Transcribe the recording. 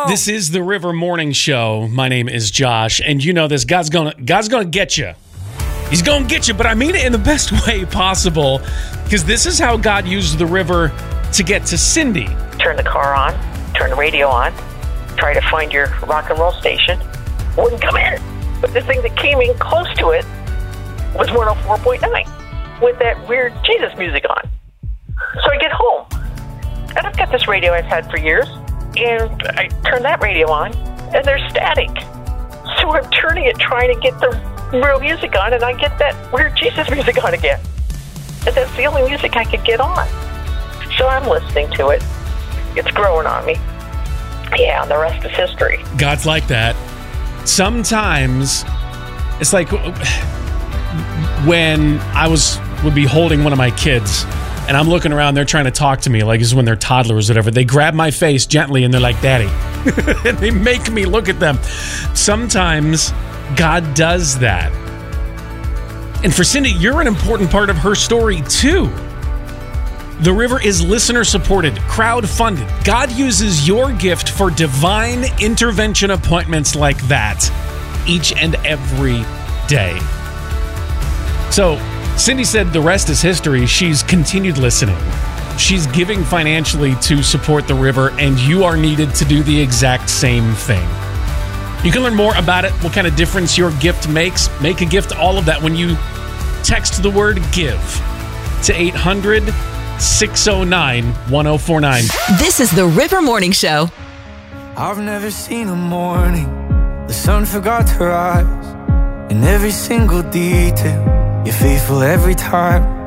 This is the River Morning Show. My name is Josh, and you know this. God's gonna get you. He's gonna get you, but I mean it in the best way possible, because this is how God used the river to get to Cindy. Turn the car on, turn the radio on, try to find your rock and roll station. Wouldn't come in. But the thing that came in close to it was 104.9 with that weird Jesus music on. So I get home, and I've got this radio I've had for years, and I turn that radio on, and there's static. So I'm turning it, trying to get the real music on, and I get that weird Jesus music on again. And that's the only music I could get on. So I'm listening to it. It's growing on me. Yeah, and the rest is history. God's like that. Sometimes it's like when I would be holding one of my kids, and I'm looking around, they're trying to talk to me, like this is when they're toddlers or whatever. They grab my face gently, and they're like, Daddy. And they make me look at them. Sometimes God does that. And for Cindy, you're an important part of her story, too. The River is listener-supported, crowd-funded. God uses your gift for divine intervention appointments like that each and every day. So, Cindy said the rest is history. She's continued listening. She's giving financially to support the River, and you are needed to do the exact same thing. You can learn more about it, what kind of difference your gift makes. Make a gift, all of that, when you text the word GIVE to 800-609-1049. This is the River Morning Show. I've never seen a morning the sun forgot to rise. In every single detail, you're faithful every time.